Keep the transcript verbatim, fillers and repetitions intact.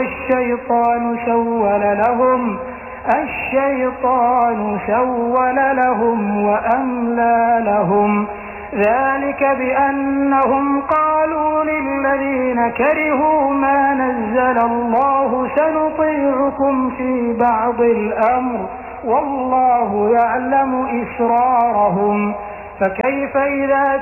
الشيطان سول لهم الشيطان سول لهم وأملى لهم ذلك بأنهم قالوا للذين كرهوا ما نزل الله سنطيعكم في بعض الأمر والله يعلم إسرارهم فكيف إذا